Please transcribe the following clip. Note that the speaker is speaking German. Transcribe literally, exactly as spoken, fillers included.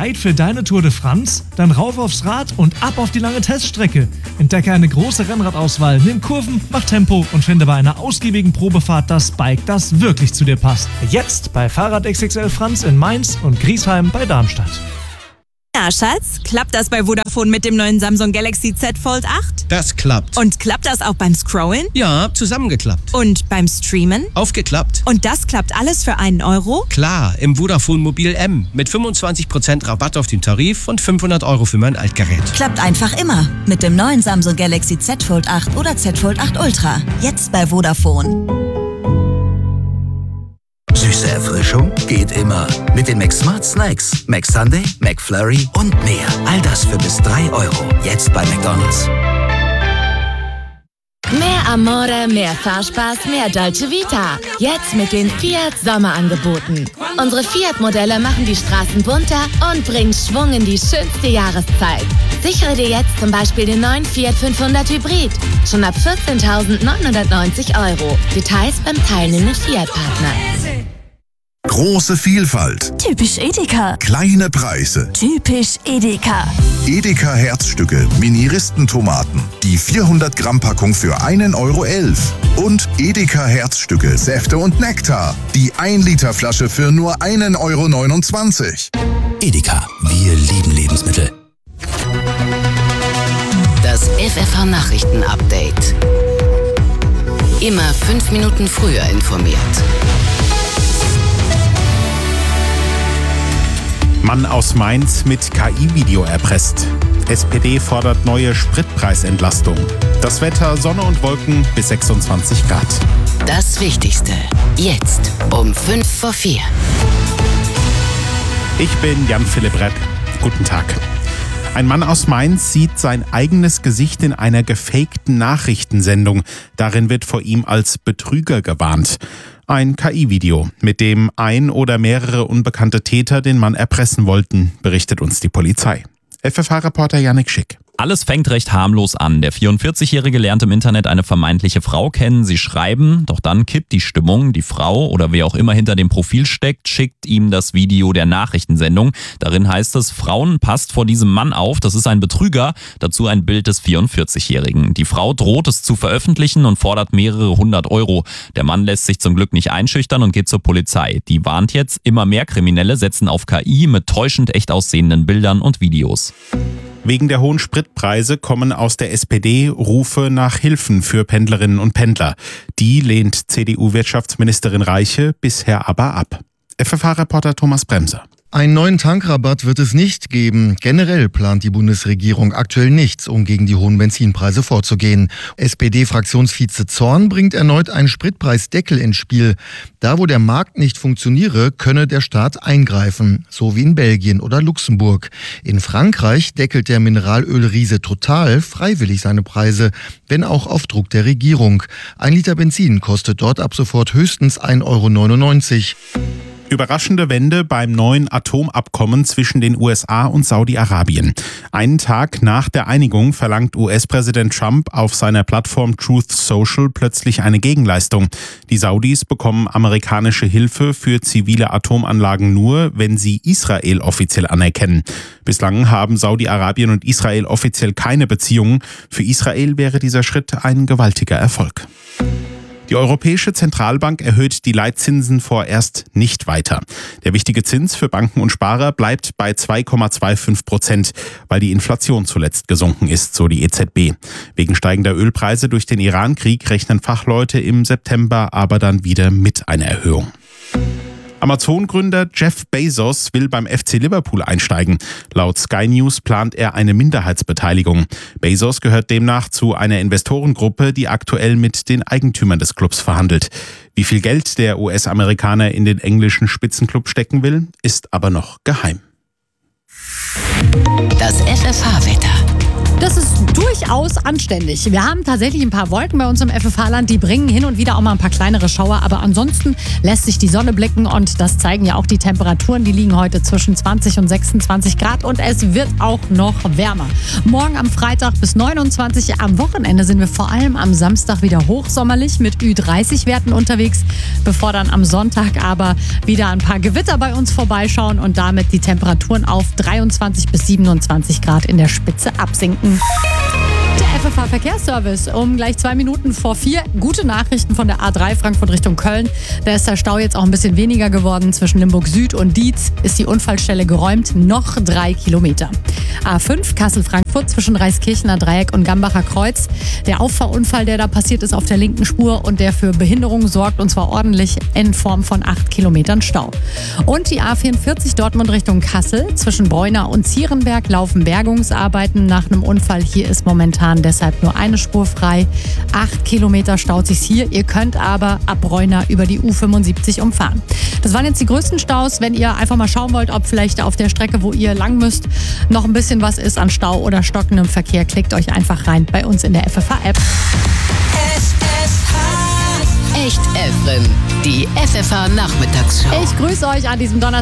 Bereit für deine Tour de France? Dann rauf aufs Rad und ab auf die lange Teststrecke. Entdecke eine große Rennradauswahl, nimm Kurven, mach Tempo und finde bei einer ausgiebigen Probefahrt das Bike, das wirklich zu dir passt. Jetzt bei Fahrrad X X L Franz in Mainz und Griesheim bei Darmstadt. Ja, Schatz, klappt das bei Vodafone mit dem neuen Samsung Galaxy Z Fold acht? Das klappt. Und klappt das auch beim Scrollen? Ja, zusammengeklappt. Und beim Streamen? Aufgeklappt. Und das klappt alles für einen Euro? Klar, im Vodafone Mobil M mit fünfundzwanzig Prozent Rabatt auf den Tarif und fünfhundert Euro für mein Altgerät. Klappt einfach immer mit dem neuen Samsung Galaxy Z Fold acht oder Z Fold acht Ultra. Jetzt bei Vodafone. Süße Erfrischung geht immer. Mit den McSmart Snacks. McSunday, McFlurry und mehr. All das für bis drei Euro. Jetzt bei McDonald's. Mehr Amore, mehr Fahrspaß, mehr Dolce Vita. Jetzt mit den Fiat Sommerangeboten. Unsere Fiat-Modelle machen die Straßen bunter und bringen Schwung in die schönste Jahreszeit. Sichere dir jetzt zum Beispiel den neuen Fiat fünfhundert Hybrid. Schon ab vierzehntausendneunhundertneunzig Euro. Details beim teilnehmenden Fiat-Partner. Große Vielfalt. Typisch Edeka. Kleine Preise. Typisch Edeka. Edeka Herzstücke, Mini-Ristentomaten. Die vierhundert Gramm Packung für einen Euro elf. Und Edeka Herzstücke, Säfte und Nektar. Die ein Liter Flasche für nur einen Euro neunundzwanzig. Edeka, wir lieben Lebensmittel. Das F F H-Nachrichten-Update. Immer fünf Minuten früher informiert. Mann aus Mainz mit K I-Video erpresst. S P D fordert neue Spritpreisentlastung. Das Wetter, Sonne und Wolken bis sechsundzwanzig Grad. Das Wichtigste. Jetzt um fünf vor vier. Ich bin Jan-Philipp Repp. Guten Tag. Ein Mann aus Mainz sieht sein eigenes Gesicht in einer gefakten Nachrichtensendung. Darin wird vor ihm als Betrüger gewarnt. Ein K I-Video, mit dem ein oder mehrere unbekannte Täter den Mann erpressen wollten, berichtet uns die Polizei. F F H-Reporter Yannick Schick. Alles fängt recht harmlos an. Der vierundvierzigjährige lernt im Internet eine vermeintliche Frau kennen. Sie schreiben, doch dann kippt die Stimmung. Die Frau oder wer auch immer hinter dem Profil steckt, schickt ihm das Video der Nachrichtensendung. Darin heißt es, Frauen, passt vor diesem Mann auf, das ist ein Betrüger. Dazu ein Bild des vierundvierzigjährigen. Die Frau droht es zu veröffentlichen und fordert mehrere hundert Euro. Der Mann lässt sich zum Glück nicht einschüchtern und geht zur Polizei. Die warnt jetzt, immer mehr Kriminelle setzen auf K I mit täuschend echt aussehenden Bildern und Videos. Wegen der hohen Spritpreise kommen aus der S P D Rufe nach Hilfen für Pendlerinnen und Pendler. Die lehnt C D U-Wirtschaftsministerin Reiche bisher aber ab. F F H-Reporter Thomas Bremser. Einen neuen Tankrabatt wird es nicht geben. Generell plant die Bundesregierung aktuell nichts, um gegen die hohen Benzinpreise vorzugehen. S P D-Fraktionsvize Zorn bringt erneut einen Spritpreisdeckel ins Spiel. Da, wo der Markt nicht funktioniere, könne der Staat eingreifen, so wie in Belgien oder Luxemburg. In Frankreich deckelt der Mineralölriese Total freiwillig seine Preise, wenn auch auf Druck der Regierung. Ein Liter Benzin kostet dort ab sofort höchstens ein Euro neunundneunzig. Überraschende Wende beim neuen Atomabkommen zwischen den U S A und Saudi-Arabien. Einen Tag nach der Einigung verlangt U S-Präsident Trump auf seiner Plattform Truth Social plötzlich eine Gegenleistung. Die Saudis bekommen amerikanische Hilfe für zivile Atomanlagen nur, wenn sie Israel offiziell anerkennen. Bislang haben Saudi-Arabien und Israel offiziell keine Beziehungen. Für Israel wäre dieser Schritt ein gewaltiger Erfolg. Die Europäische Zentralbank erhöht die Leitzinsen vorerst nicht weiter. Der wichtige Zins für Banken und Sparer bleibt bei zwei Komma fünfundzwanzig Prozent, weil die Inflation zuletzt gesunken ist, so die E Z B. Wegen steigender Ölpreise durch den Iran-Krieg rechnen Fachleute im September aber dann wieder mit einer Erhöhung. Amazon-Gründer Jeff Bezos will beim F C Liverpool einsteigen. Laut Sky News plant er eine Minderheitsbeteiligung. Bezos gehört demnach zu einer Investorengruppe, die aktuell mit den Eigentümern des Clubs verhandelt. Wie viel Geld der U S-Amerikaner in den englischen Spitzenclub stecken will, ist aber noch geheim. Das F F H-Wetter. Das ist durchaus anständig. Wir haben tatsächlich ein paar Wolken bei uns im F F H-Land, die bringen hin und wieder auch mal ein paar kleinere Schauer, aber ansonsten lässt sich die Sonne blicken und das zeigen ja auch die Temperaturen. Die liegen heute zwischen zwanzig und sechsundzwanzig Grad und es wird auch noch wärmer. Morgen am Freitag bis neunundzwanzig, am Wochenende sind wir vor allem am Samstag wieder hochsommerlich mit Ü dreißig Werten unterwegs, bevor dann am Sonntag aber wieder ein paar Gewitter bei uns vorbeischauen und damit die Temperaturen auf dreiundzwanzig bis siebenundzwanzig Grad in der Spitze absinken. Der F F H-Verkehrsservice um gleich zwei Minuten vor vier. Gute Nachrichten von der A drei Frankfurt Richtung Köln. Da ist der Stau jetzt auch ein bisschen weniger geworden. Zwischen Limburg Süd und Dietz ist die Unfallstelle geräumt. Noch drei Kilometer. A fünf Kassel-Frankfurt zwischen Reiskirchener Dreieck und Gambacher Kreuz. Der Auffahrunfall, der da passiert ist, auf der linken Spur und der für Behinderung sorgt, und zwar ordentlich in Form von acht Kilometern Stau. Und die A vierundvierzig Dortmund Richtung Kassel. Zwischen Beuna und Zierenberg laufen Bergungsarbeiten nach einem Unfall. Hier ist momentan deshalb nur eine Spur frei. Acht Kilometer staut sich's hier. Ihr könnt aber ab Beuna über die U fünfundsiebzig umfahren. Das waren jetzt die größten Staus. Wenn ihr einfach mal schauen wollt, ob vielleicht auf der Strecke, wo ihr lang müsst, noch ein bisschen was ist an Stau oder stockendem Verkehr, klickt euch einfach rein bei uns in der F F H-App. Echt Efren, die F F H-Nachmittagsschau. Ich grüße euch an diesem Donnerstag.